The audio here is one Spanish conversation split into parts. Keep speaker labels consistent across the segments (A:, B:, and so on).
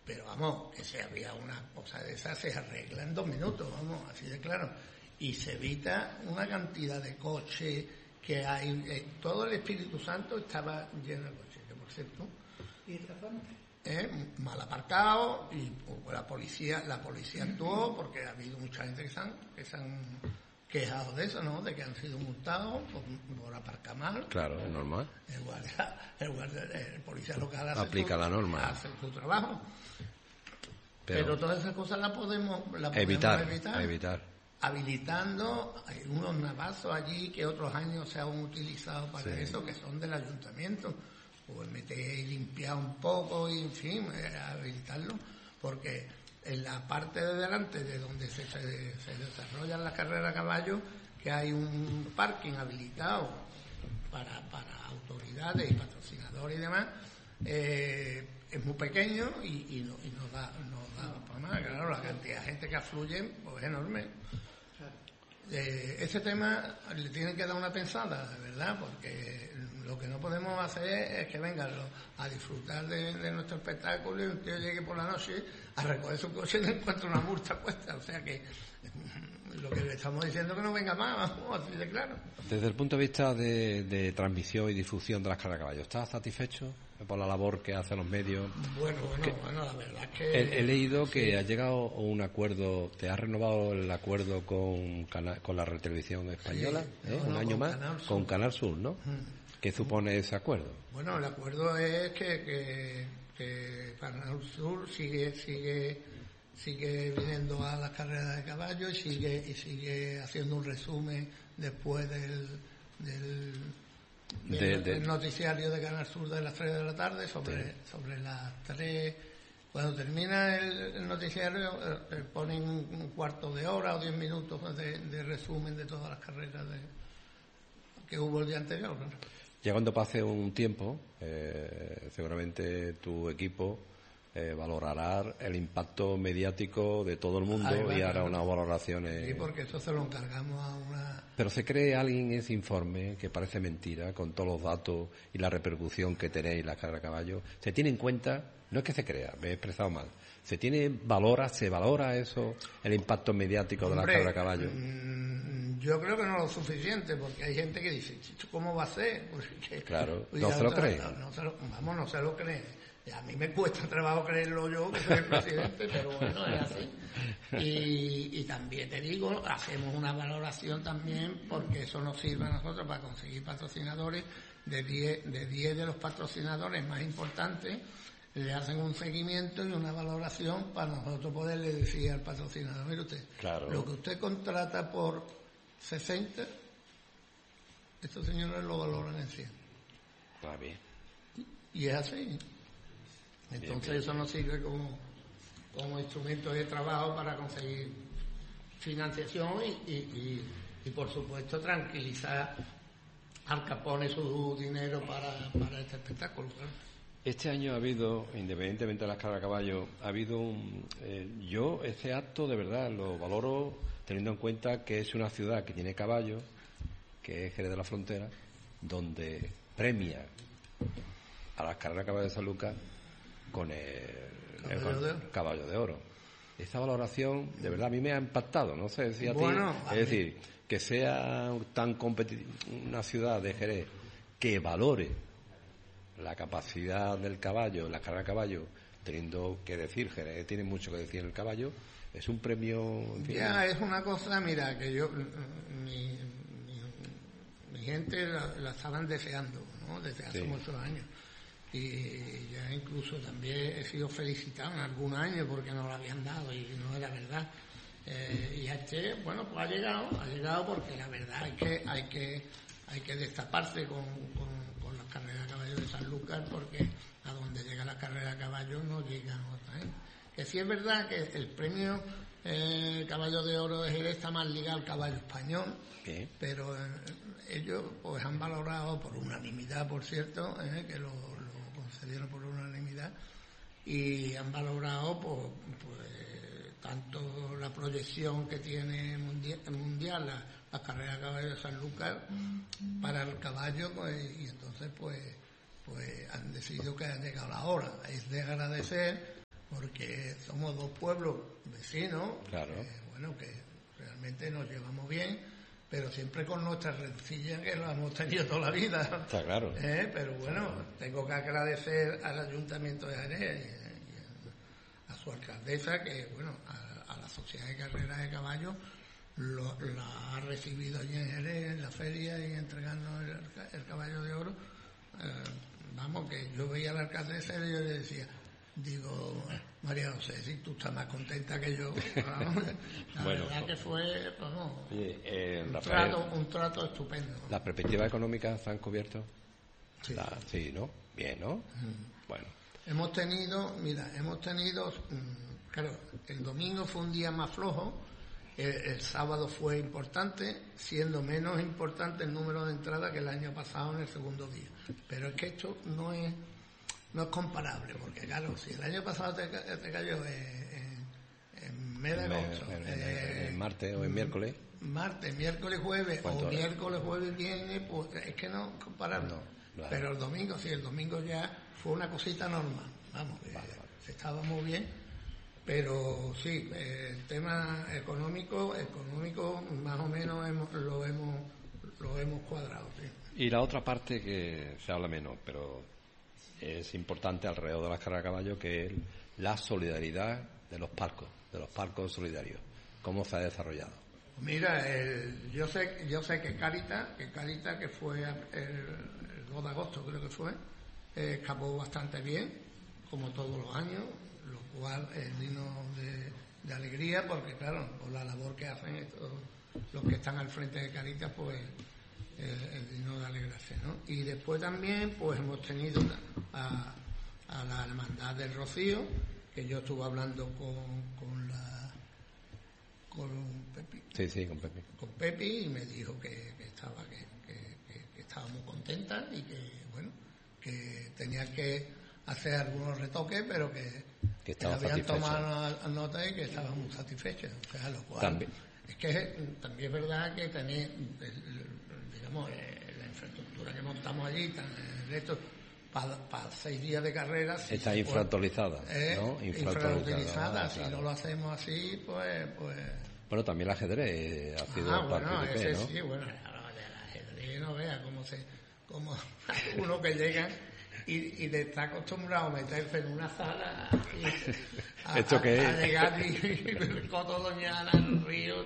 A: Pero vamos, que si había una cosa de esas se arregla en 2 minutos, vamos, así de claro. Y se evita una cantidad de coches que hay. Todo el Espíritu Santo estaba lleno de coches, que por cierto.
B: ¿Y esta zona?
A: Mal aparcado, y la policía actuó porque ha habido mucha gente que se han quejado de eso, ¿no? De que han sido multados por aparcar mal.
C: Claro, es normal.
A: El policía local
C: aplica la norma,
A: hace su trabajo. Pero todas esas cosas las podemos
C: evitar.
A: Habilitando, hay unos navazos allí que otros años se han utilizado para eso, que son del ayuntamiento. Pues meter y limpiar un poco y, en fin, habilitarlo, porque en la parte de delante de donde se desarrollan las carreras a caballo, que hay un parking habilitado para autoridades y patrocinadores y demás, es muy pequeño y no da para nada. Claro, la cantidad de gente que afluye pues, es enorme. Ese tema le tienen que dar una pensada, de verdad, porque lo que no podemos hacer es que vengan a disfrutar de nuestro espectáculo y un tío llegue por la noche a recoger su coche y no encuentra una multa puesta. O sea que lo que le estamos diciendo es que no venga más, vamos, así de claro.
C: Desde el punto de vista de transmisión y difusión de las carreras de caballos, ¿estás satisfecho por la labor que hacen los medios?
A: Bueno, la verdad es que...
C: He leído que has llegado a un acuerdo, te has renovado el acuerdo con la Televisión Española, un año más, con Canal Sur, ¿no? ¿Qué supone ese acuerdo?
A: Bueno, el acuerdo es que Canal Sur sigue viniendo a las carreras de caballo y sigue haciendo un resumen después del noticiario de Canal Sur de las 3 de la tarde sobre las 3. Cuando termina el noticiario ponen un cuarto de hora o 10 minutos de resumen de todas las carreras que hubo el día anterior, ¿no?
C: Ya cuando pase un tiempo, seguramente tu equipo valorará el impacto mediático de todo el mundo y hará unas valoraciones.
A: Sí, porque eso se lo encargamos a una...
C: Pero ¿se cree alguien ese informe, que parece mentira, con todos los datos y la repercusión que tenéis la carrera de caballo? ¿Se tiene en cuenta? No es que se crea, me he expresado mal. ¿Se valora eso, el impacto mediático de la carrera de caballo?
A: Yo creo que no lo suficiente, porque hay gente que dice, ¿cómo va a ser? Porque,
C: claro, no se lo cree.
A: No se lo cree. Y a mí me cuesta trabajo creerlo yo, que soy el presidente, pero bueno, es así. Y también te digo, hacemos una valoración también, porque eso nos sirve a nosotros para conseguir patrocinadores. De 10 de los patrocinadores más importantes, le hacen un seguimiento y una valoración para nosotros poderle decir al patrocinador, mire usted, lo que usted contrata por 60, estos señores lo valoran en 100.
C: Está bien.
A: Y es así. Entonces bien. Eso nos sirve como instrumento de trabajo para conseguir financiación y por supuesto tranquilizar al que pone su dinero para este espectáculo, claro.
C: Este año ha habido, independientemente de las carreras de caballo, ha habido yo este acto de verdad lo valoro teniendo en cuenta que es una ciudad que tiene caballos, que es Jerez de la Frontera, donde premia a las carreras de caballo de San Lucas con el caballo de oro. Esta valoración de verdad a mí me ha impactado, no sé si a ti, es decir, que sea tan una ciudad de Jerez que valore la capacidad del caballo, la carrera de caballo, teniendo que decir, Jerez tiene mucho que decir en el caballo, es un premio... En fin,
A: ya, es una cosa, mira, que yo, mi gente la estaban deseando, ¿no? Desde hace muchos años. Y ya incluso también he sido felicitado en algún año porque no lo habían dado y no era verdad. Y bueno, pues ha llegado porque la verdad es que hay que destaparse con las carreras de caballo de San Lucas, porque a donde llega la carrera de caballo no llegan otra gente. Que sí es verdad que el premio Caballo de Oro de Jerez está más ligado al caballo español, pero ellos pues han valorado por unanimidad, por cierto, que lo concedieron por unanimidad, y han valorado pues tanto la proyección que tiene mundial la carrera de caballo de San Lucas para el caballo, pues, y entonces pues han decidido que ha llegado la hora. Es de agradecer porque somos dos pueblos vecinos,
C: claro.
A: Que realmente nos llevamos bien, pero siempre con nuestras rencillas que las hemos tenido toda la vida.
C: Está claro.
A: Pero bueno, tengo que agradecer al Ayuntamiento de Jerez y a su alcaldesa que, a la Sociedad de Carreras de Caballos la ha recibido allí en Jerez, en la feria, y entregando el caballo de oro. Que yo veía a la alcaldesa y yo le decía, digo, María José, si tú estás más contenta que yo. La verdad que fue
C: Rafael,
A: un trato estupendo.
C: ¿Las perspectivas económicas se han cubierto?
A: Sí.
C: Sí, ¿no? Bien, ¿no? Bueno.
A: Hemos tenido, claro, el domingo fue un día más flojo, el sábado fue importante, siendo menos importante el número de entradas que el año pasado en el segundo día. Pero es que esto no es comparable, porque claro, si el año pasado te cayó en mes de agosto,
C: en martes o en miércoles.
A: Martes, miércoles, jueves, o miércoles, jueves, viernes, pues es que no es comparable.
C: No, claro.
A: Pero el domingo ya fue una cosita normal, se estaba muy bien. Pero sí, el tema económico más o menos lo hemos cuadrado. Sí.
C: Y la otra parte que se habla menos, pero es importante alrededor de las carreras de caballo, que es la solidaridad de los palcos solidarios. ¿Cómo se ha desarrollado?
A: Mira, yo sé que Cáritas, que fue el 2 de agosto, creo que fue, escapó bastante bien, como todos los años, lo cual es digno de alegría, porque claro, por la labor que hacen los que están al frente de Cáritas, pues es digno de alegrarse, ¿no? Y después también pues hemos tenido a la Hermandad del Rocío, que yo estuve hablando con Pepi.
C: Sí, con Pepi.
A: Con Pepi, y me dijo que estaba muy contenta y que tenía que hacer algunos retoques, pero que habían tomado nota y que estaban muy satisfechos. O sea, lo cual
C: también.
A: Es que también es verdad que tener, la infraestructura que montamos allí, para 6 días de carreras.
C: Está infrautilizada, ¿no?
A: Infrautilizada. Si no lo hacemos así, pues...
C: Bueno, también el ajedrez ha sido partícipe, ¿no?
A: Sí, el ajedrez no vea como uno que llega y está acostumbrado a meterse en una sala y
C: ¿Esto qué es?
A: A llegar y el Coto Doñana, el río.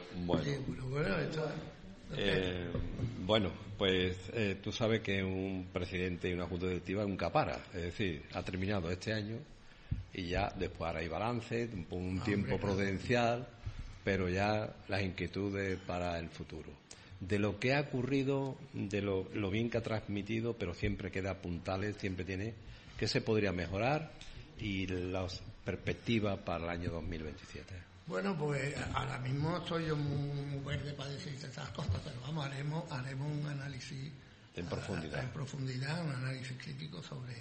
C: Bueno, pues tú sabes que un presidente y una junta directiva es un capara, es decir, ha terminado este año y ya después ahora hay balance, un tiempo prudencial, pero ya las inquietudes para el futuro. De lo que ha ocurrido, de lo bien que ha transmitido, pero siempre queda puntales, siempre tiene que se podría mejorar, y las perspectivas para el año 2027.
A: Bueno, pues ahora mismo estoy yo muy verde para decirte estas cosas, pero haremos un análisis
C: en
A: profundidad, un análisis crítico sobre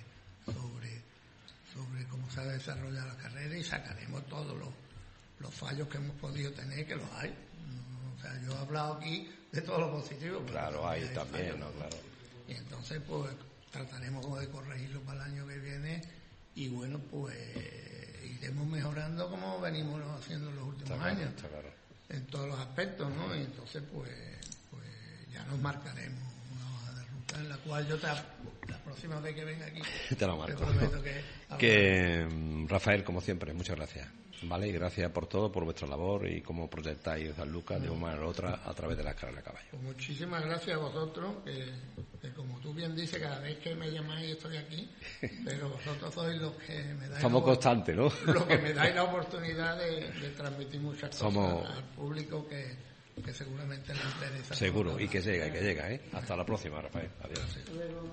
A: cómo se ha desarrollado la carrera, y sacaremos todos los fallos que hemos podido tener, que los hay. O sea, yo he hablado aquí de todo lo positivo.
C: Claro, hay también, ¿no? Claro.
A: Y entonces, pues, trataremos de corregirlo para el año que viene, y bueno, pues iremos mejorando como venimos haciendo en los últimos años.
C: Está claro.
A: En todos los aspectos, ¿no? Y entonces, pues ya nos marcaremos una hoja de ruta en la cual yo la próxima vez que venga aquí
C: te lo marco.
A: Te prometo
C: que Rafael, como siempre, muchas gracias. Vale, y gracias por todo, por vuestra labor y cómo proyectáis San Lucas de una manera u otra a través de las carreras de caballo.
A: Pues muchísimas gracias a vosotros, que como tú bien dices, cada vez que me llamáis estoy aquí, pero vosotros sois los que me dais...
C: Somos constantes, ¿no?
A: Los que me dais la oportunidad de transmitir muchas cosas al público que seguramente le interesa.
C: Seguro, y que llega, ¿eh? Hasta la próxima, Rafael. Adiós.
A: Gracias.